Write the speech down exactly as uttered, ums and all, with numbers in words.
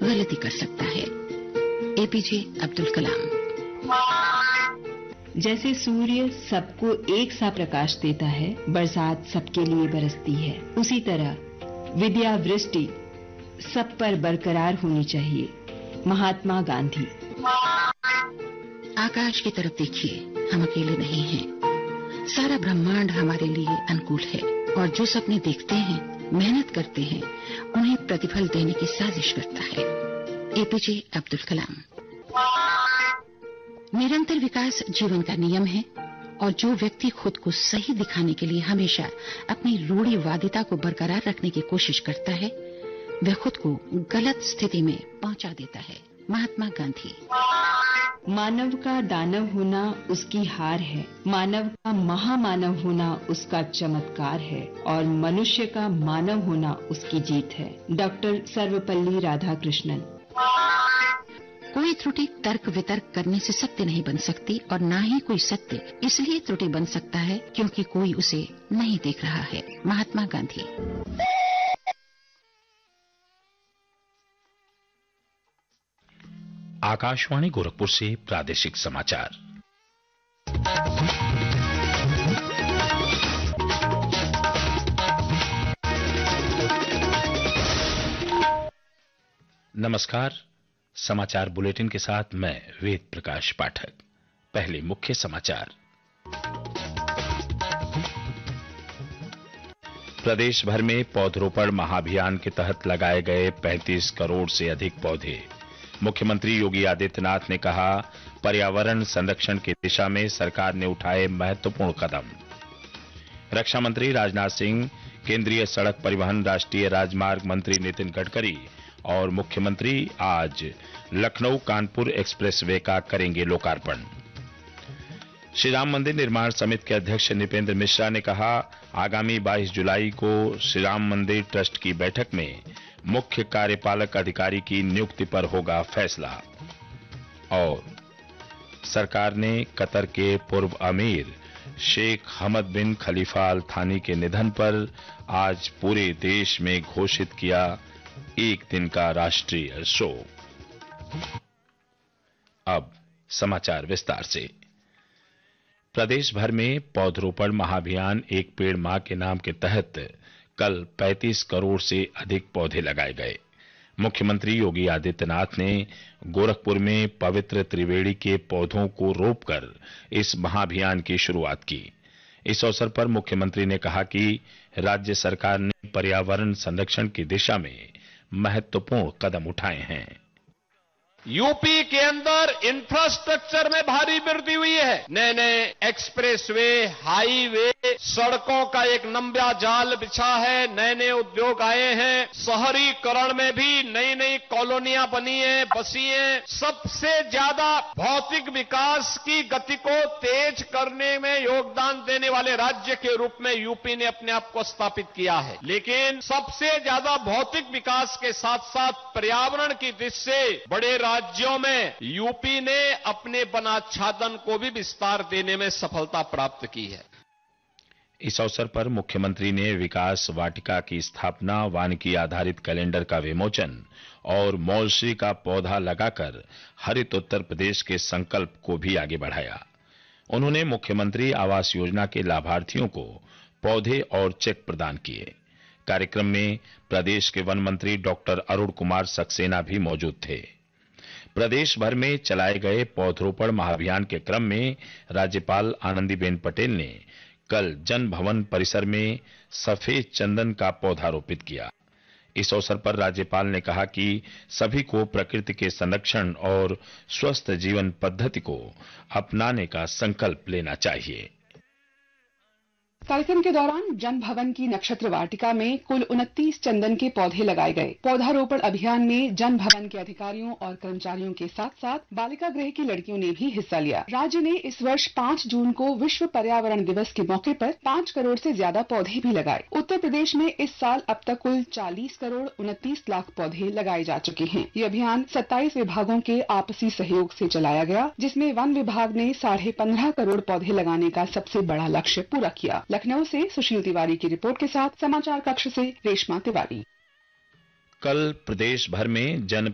गलती कर सकता है। एपीजे अब्दुल कलाम। जैसे सूर्य सबको एक सा प्रकाश देता है, बरसात सबके लिए बरसती है, उसी तरह विद्या वृष्टि सब पर बरकरार होनी चाहिए। महात्मा गांधी। आकाश की तरफ देखिए, हम अकेले नहीं हैं। सारा ब्रह्मांड हमारे लिए अनुकूल है और जो सपने देखते हैं, मेहनत करते हैं, उन्हें प्रतिफल देने की साजिश करता है। एपीजे अब्दुल कलाम। निरंतर विकास जीवन का नियम है और जो व्यक्ति खुद को सही दिखाने के लिए हमेशा अपनी रूढ़िवादिता को बरकरार रखने की कोशिश करता है, वह खुद को गलत स्थिति में पहुंचा देता है। महात्मा गांधी। मानव का दानव होना उसकी हार है, मानव का महामानव होना उसका चमत्कार है और मनुष्य का मानव होना उसकी जीत है। डॉक्टर सर्वपल्ली राधाकृष्णन। कोई त्रुटि तर्क वितर्क करने से सत्य नहीं बन सकती और न ही कोई सत्य इसलिए त्रुटि बन सकता है क्योंकि कोई उसे नहीं देख रहा है। महात्मा गांधी। आकाशवाणी गोरखपुर से प्रादेशिक समाचार। नमस्कार। समाचार बुलेटिन के साथ मैं वेद प्रकाश पाठक। पहले मुख्य समाचार। प्रदेश भर में पौधरोपण महाअभियान के तहत लगाए गए पैंतीस करोड़ से अधिक पौधे। मुख्यमंत्री योगी आदित्यनाथ ने कहा, पर्यावरण संरक्षण की दिशा में सरकार ने उठाए महत्वपूर्ण कदम। रक्षा मंत्री राजनाथ सिंह, केंद्रीय सड़क परिवहन राष्ट्रीय राजमार्ग मंत्री नितिन गडकरी और मुख्यमंत्री आज लखनऊ कानपुर एक्सप्रेसवे का करेंगे लोकार्पण। श्री राम मंदिर निर्माण समिति के अध्यक्ष नृपेंद्र मिश्रा ने कहा, आगामी बाईस जुलाई को श्री राम मंदिर ट्रस्ट की बैठक में मुख्य कार्यपालक अधिकारी की नियुक्ति पर होगा फैसला। और सरकार ने कतर के पूर्व अमीर शेख हमद बिन खलीफा अल थानी के निधन पर आज पूरे देश में घोषित किया एक दिन का राष्ट्रीय शोक। अब समाचार विस्तार से। प्रदेश भर में पौधरोपण महाअभियान एक पेड़ मां के नाम के तहत कल पैंतीस करोड़ से अधिक पौधे लगाए गए। मुख्यमंत्री योगी आदित्यनाथ ने गोरखपुर में पवित्र त्रिवेणी के पौधों को रोपकर इस महाअभियान की शुरुआत की। इस अवसर पर मुख्यमंत्री ने कहा कि राज्य सरकार ने पर्यावरण संरक्षण की दिशा में महत्वपूर्ण कदम उठाए हैं। यूपी के अंदर इंफ्रास्ट्रक्चर में भारी वृद्धि हुई है। नए नए एक्सप्रेसवे, हाईवे, सड़कों का एक लंबा जाल बिछा है, नए नए उद्योग आए हैं। शहरीकरण में भी नई नई कॉलोनियां बनी हैं, बसी हैं। सबसे ज्यादा भौतिक विकास की गति को तेज करने में योगदान देने वाले राज्य के रूप में यूपी ने अपने आप को स्थापित किया है। लेकिन सबसे ज्यादा भौतिक विकास के साथ साथ पर्यावरण की दृष्टि से बड़े राज्यों में यूपी ने अपने वनाच्छादन को भी विस्तार देने में सफलता प्राप्त की है। इस अवसर पर मुख्यमंत्री ने विकास वाटिका की स्थापना, वानिकी आधारित कैलेंडर का विमोचन और मौलश्री का पौधा लगाकर हरित उत्तर प्रदेश के संकल्प को भी आगे बढ़ाया। उन्होंने मुख्यमंत्री आवास योजना के लाभार्थियों को पौधे और चेक प्रदान किए। कार्यक्रम में प्रदेश के वन मंत्री डॉक्टर अरुण कुमार सक्सेना भी मौजूद थे। प्रदेश भर में चलाए गए पौधरोपण महाअभियान के क्रम में राज्यपाल आनंदीबेन पटेल ने कल जन भवन परिसर में सफेद चंदन का पौधा रोपित किया। इस अवसर पर राज्यपाल ने कहा कि सभी को प्रकृति के संरक्षण और स्वस्थ जीवन पद्धति को अपनाने का संकल्प लेना चाहिए। कार्यक्रम के दौरान जन भवन की नक्षत्र वाटिका में कुल उनतीस चंदन के पौधे लगाए गए। पौधारोपण अभियान में जन भवन के अधिकारियों और कर्मचारियों के साथ साथ बालिका गृह की लड़कियों ने भी हिस्सा लिया। राज्य ने इस वर्ष पाँच जून को विश्व पर्यावरण दिवस के मौके पर पाँच करोड़ से ज्यादा पौधे भी लगाए। उत्तर प्रदेश में इस साल अब तक कुल चालीस करोड़ उनतीस लाख पौधे लगाए जा चुके हैं। ये अभियान सत्ताईस विभागों के आपसी सहयोग से चलाया गया, जिसमें वन विभाग ने साढ़े पंद्रह करोड़ पौधे लगाने का सबसे बड़ा लक्ष्य पूरा किया। लखनऊ से सुशील तिवारी की रिपोर्ट के साथ समाचार कक्ष से रेशमा तिवारी। कल प्रदेश भर में जन